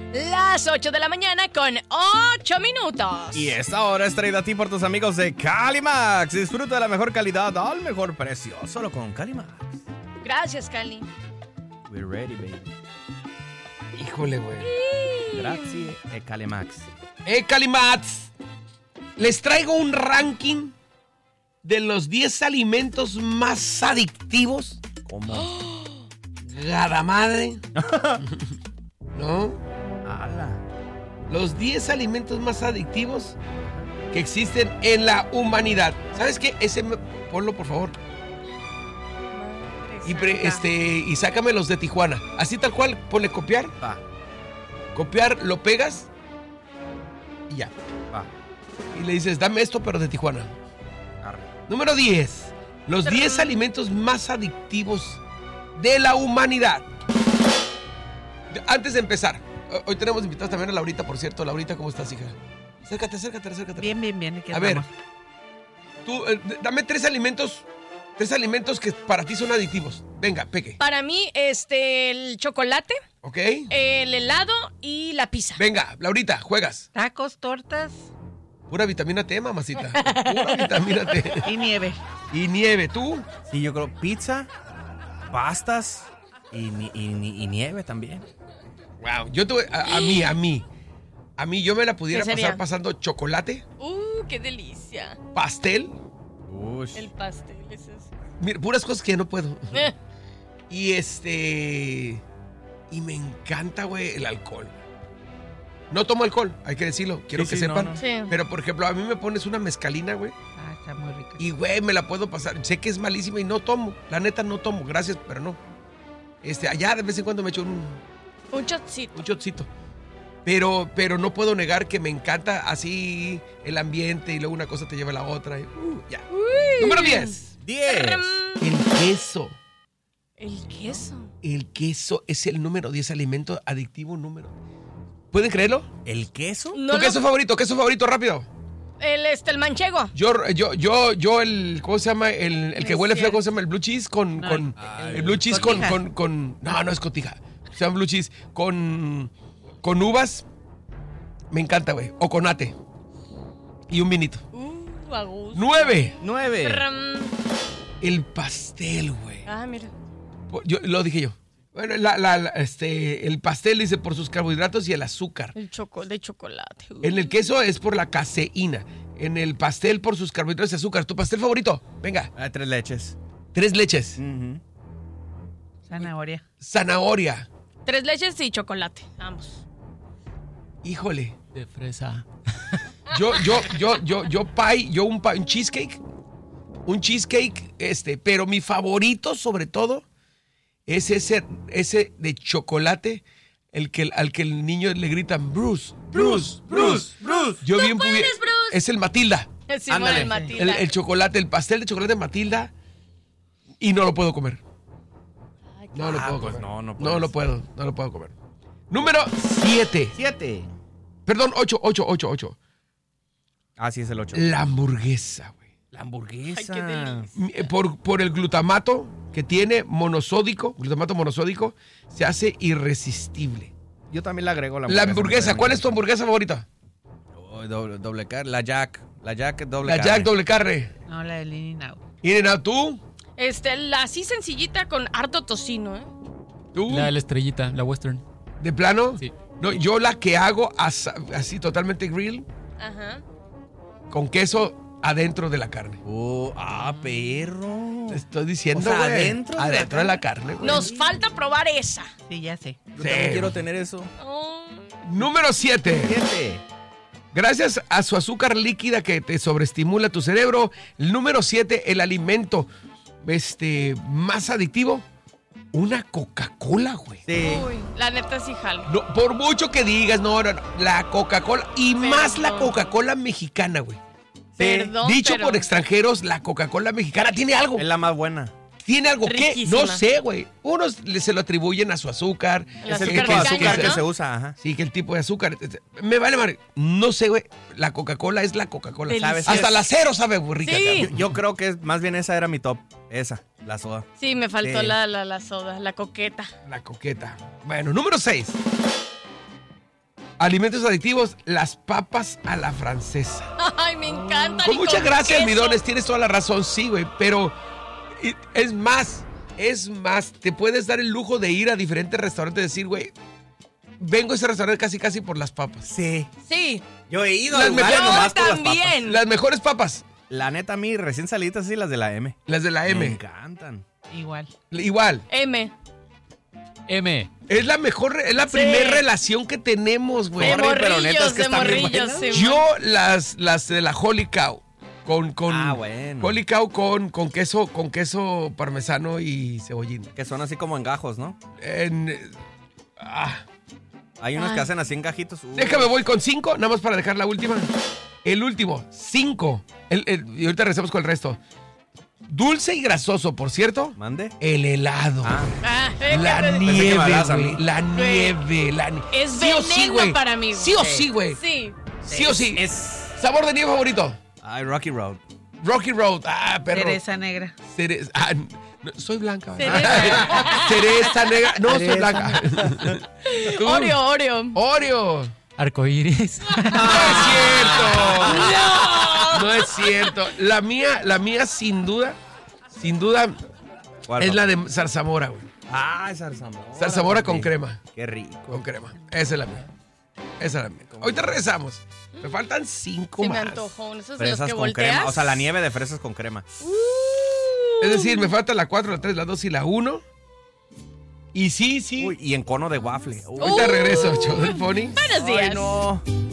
Las 8 de la mañana con 8 minutos. Y esta hora es traída a ti por tus amigos de Calimax. Disfruta de la mejor calidad al mejor precio. Solo con Calimax. Gracias, Cali. We're ready, baby. Híjole, güey. Gracias, Calimax. Calimax. Les traigo un ranking de los 10 alimentos más adictivos. ¿Cómo? Gada madre. ¿No? ¡Hala! Los 10 alimentos más adictivos que existen en la humanidad. ¿Sabes qué? Ponlo, por favor. Y sácame los de Tijuana. Así tal cual, ponle copiar. Va. Copiar, lo pegas y ya. Va. Y le dices, dame esto, pero de Tijuana. Arre. Número 10. Los 10 alimentos más adictivos de la humanidad. Antes de empezar, hoy tenemos invitados también a Laurita, por cierto. Laurita, ¿cómo estás, hija? Acércate. Bien. A ver, tú, dame 3 alimentos que para ti son adictivos. Venga, Peque. Para mí, el chocolate, ¿Ok? el helado y la pizza. Venga, Laurita, juegas. Tacos, tortas Pura vitamina T, mamacita. Pura vitamina T. y nieve. Y nieve, ¿tú? Sí, yo creo pizza, pastas y nieve también. Wow, yo a mí yo me la pudiera ¿Qué sería? pasar pasando chocolate, ¡Qué delicia! pastel, Ush. El pastel, eso es. mira, puras cosas que no puedo. Y y me encanta, güey, el alcohol. No tomo alcohol, hay que decirlo, quiero Sí, que sí, sepan. no. Sí. Pero, por ejemplo, a mí me pones una mezcalina, güey, Está muy rica. y, güey, me la puedo pasar. Sé que es malísima y no tomo. La neta, no tomo, gracias, pero no. Allá de vez en cuando me echo un shotcito. Pero no puedo negar que me encanta así el ambiente y luego una cosa te lleva a la otra. Ya. Número 10. 10. El queso. ¿El queso? El queso es el número 10 alimento adictivo número. ¿Pueden creerlo? ¿El queso? No ¿Tu queso favorito, rápido? El manchego. Yo el, ¿cómo se llama? El que huele feo, ¿cómo se llama? El blue cheese el blue cheese no es cotija. Se llama blue cheese con uvas. Me encanta, güey. O con ate. Y un vinito. A gusto. 9. 9. El pastel, güey. Mira. Lo dije yo. Bueno, el pastel dice por sus carbohidratos y el azúcar. De chocolate. En el queso es por la caseína. En el pastel por sus carbohidratos y azúcar. ¿Tu pastel favorito? Venga. 3 leches. 3 leches. Zanahoria. 3 leches y chocolate. Vamos. Híjole. De fresa. Un cheesecake. Un cheesecake, pero mi favorito sobre todo es ese de chocolate, al que el niño le gritan Bruce. Yo bien puedes, Bruce. Es el Matilda. Sí, ándale. El Matilda. El chocolate, el pastel de chocolate Matilda, y no lo puedo comer. No lo puedo comer. No lo puedo comer. Número 7. 7. Perdón, 8. Sí, es el 8. La hamburguesa, güey. La hamburguesa. Ay, qué delicia. Por el glutamato que tiene glutamato monosódico, se hace irresistible. Yo también le agrego La hamburguesa. ¿Cuál es tu hamburguesa favorita? Doble carne. La Jack doble La carne. Jack doble carne. No, la del In-N-Out. ¿Y tú? La así sencillita con harto tocino, ¿eh? ¿Tú? La estrellita, la western. ¿De plano? Sí. No, yo la que hago así totalmente grill, Ajá. con queso adentro de la carne. Perro. Te estoy diciendo, O sea, güey. adentro de la carne, güey. Nos falta probar esa. Sí, ya sé. Yo también quiero tener eso. Número 7. 7. Gracias a su azúcar líquida que te sobreestimula tu cerebro, el número 7, el alimento más adictivo, una Coca-Cola, güey. Sí. Uy, la neta sí jalo. No, por mucho que digas, no, la Coca-Cola, y más la Coca-Cola mexicana, güey. Perdón, Dicho pero- por extranjeros, la Coca-Cola mexicana tiene algo. Es la más buena. Tiene algo que, Riquísima. no sé, güey. Unos se lo atribuyen a su azúcar. El Es el azúcar tipo de de azúcar caña, que ¿no? se usa, ajá. Sí, que el tipo de azúcar. Me vale madre. No sé, güey. La Coca-Cola es la Coca-Cola. Deliciosa. ¿Sabes? Hasta la cero sabe muy rica. Sí. cabrón. Yo creo que más bien esa era mi top. Esa, la soda. Sí, me faltó Sí. la soda, la coqueta. La coqueta. Bueno, número 6. Alimentos adictivos, las papas a la francesa. Ay, me encanta. Con muchas gracias, queso. Midones, tienes toda la razón, sí, güey, pero es más, te puedes dar el lujo de ir a diferentes restaurantes y decir, güey, vengo a ese restaurante casi por las papas. Sí. Sí. Yo he ido Las a lugares mejores- nomás por las papas. también. Las mejores papas, La neta, a mí, recién salidas, sí, las de la M. las de la Me M. encantan. Igual. Igual, M. M. es la mejor, es la Sí. primera relación que tenemos, güey. De Sorry, pero neta, es morrillos, que de están bien morrillos. buenas. sí. Yo las de la Holy Cow con Ah, bueno. Holy Cow con queso parmesano y cebollín. Que son así como en gajos, ¿no? Hay unos que Ay. hacen así en gajitos. Déjame, voy con 5, nada más para dejar la última. El último, 5. Y ahorita regresamos con el resto. Dulce y grasoso, por cierto. ¿Mande? El helado. Ah, Ah, La que me nieve, hablabas a güey. mí. La nieve, la nieve. Es Sí o sí, veneno güey. para mí. Sí o sí, güey. Sí. Sí o sí. Es. ¿Sabor de nieve favorito? Ay, Rocky Road. Rocky Road. Ah, perro. Cereza negra. No, soy blanca. Cereza. Cereza negra. No, soy Cereza blanca. ¿Tú? Oreo. Oreo. Arcoíris. No es cierto. No es cierto. La mía sin duda ¿Cuál, es papá? la de zarzamora, güey. Ah, zarzamora. Zarzamora con papi. crema. Qué rico. Con crema. Esa es la mía. Esa es la mía. Ahorita regresamos. Me faltan 5 Se me más. antojó. Esos de los Fresas que con volteas. crema. O sea, la nieve de fresas con crema. Es decir, me falta la 4, la 3, la 2 y la 1. Y sí. Uy, y en cono de waffle. Uy. Ahorita regreso, show del Pony. Buenos días. Ay, no.